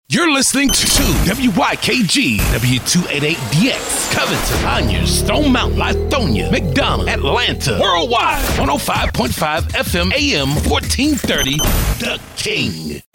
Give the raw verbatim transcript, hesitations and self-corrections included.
You're listening to W Y K G, W two eighty-eight D X, Covington, Conyers, Stone Mountain, Lithonia, McDonough, Atlanta, Worldwide, one oh five point five F M, A M, fourteen thirty, The King.